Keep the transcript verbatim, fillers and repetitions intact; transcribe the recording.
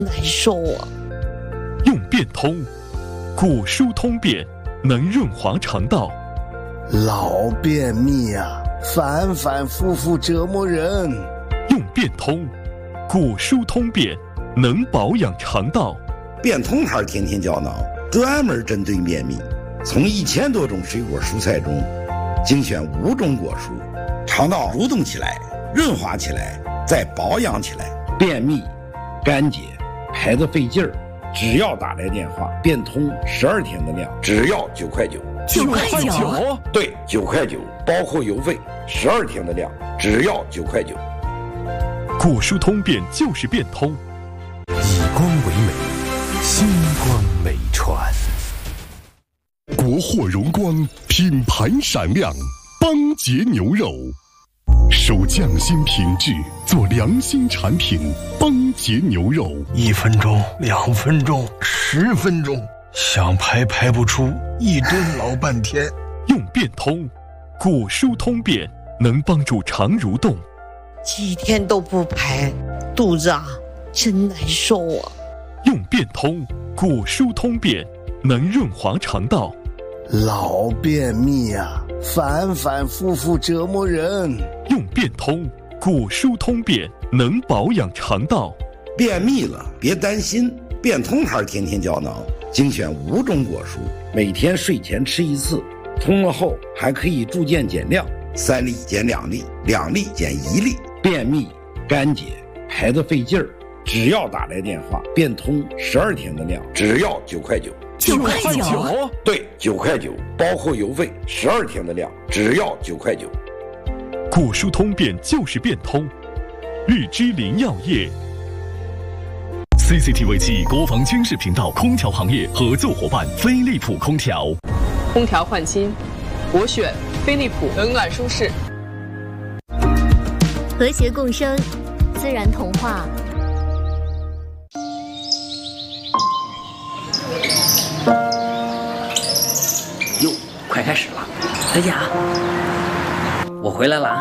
难受啊！ 用变通，古疏通便，能润滑肠道。 老便秘啊，反反复复折磨人。 用变通，古疏通便，能保养肠道。 变通牌天天胶囊专门针对便秘，从一千多种水果蔬菜中精选五种果蔬，肠道蠕动起来，润滑起来，再保养起来。便秘、干结、排得费劲儿，只要打来电话，变通十二天的量，只要九块九。 九块九？ 对，九块九，包括邮费，十二天的量，只要九块九。 古疏通便就是变通， 以光为美，星光美传。 国货荣光，品牌闪亮，邦杰牛肉，守匠心品质，做良心产品。邦杰牛肉， 一分钟、两分钟、十分钟，想排排不出，一蹲老半天。 用变通，古疏通便，能帮助肠蠕动。 几天都不排，肚子啊真难受啊！ 用变通，古疏通便，能润滑肠道。 老便秘啊，反反复复折磨人。 用变通，古疏通便，能保养肠道。 便秘了别担心，变通牌天天胶囊精选五种果蔬，每天睡前吃一次，通了后还可以逐渐减量，三粒减两粒，两粒减一粒。便秘、干结、排得费劲儿，只要打来电话，变通十二天的量，只要九块九。 九块九？ 对，九块九，包括邮费，十二天的量，只要九块九。 古疏通便就是变通，日之林药业。 C C T V 七国防军事频道空调行业合作伙伴飞利浦空调。 空调换新，我选飞利浦，冷暖舒适。 和谐共生，自然童话。 哟，快开始了！大家，我回来了啊！